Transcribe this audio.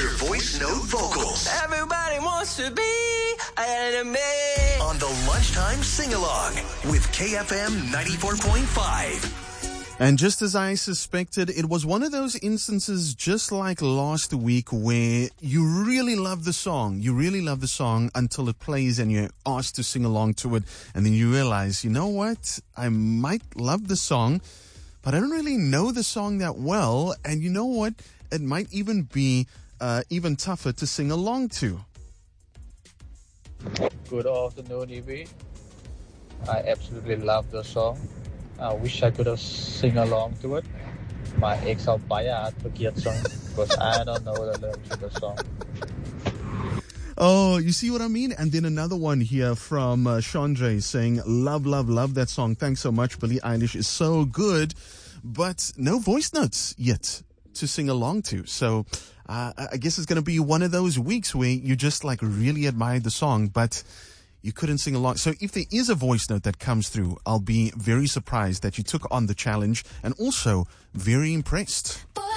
your voice note vocals. Everybody wants to be an enemy. On the Lunchtime Sing-Along with KFM 94.5. And just as I suspected, it was one of those instances just like last week where you really love the song. You really love the song until it plays and you're asked to sing along to it. And then you realize, you know what? I might love the song, but I don't really know the song that well. And you know what? It might even be even tougher to sing along to. Good afternoon, Evie. I absolutely love the song. I wish I could have sing along to it. My ex al bayat forget song because I don't know the lyrics of the song. Oh, you see what I mean? And then another one here from Chandra saying, love, love, love that song. Thanks so much. Billie Eilish is so good, but no voice notes yet to sing along to. So I guess it's going to be one of those weeks where you just like really admired the song, but you couldn't sing along. So if there is a voice note that comes through, I'll be very surprised that you took on the challenge and also very impressed.